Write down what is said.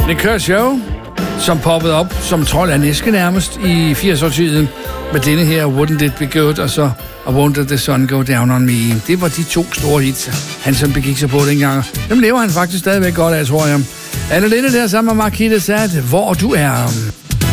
Nick Kershaw, som poppede op som trold af en æske nærmest i 80'er-tiden med denne her Wouldn't It Be Good, og så I Won't The Sun Go Down On Me. Det var de 2 store hits, han som begik sig på dengang. Dem lever han faktisk stadigvæk godt af, tror jeg. Anne Linnet der sammen med Marquis de Sade, Hvor du er.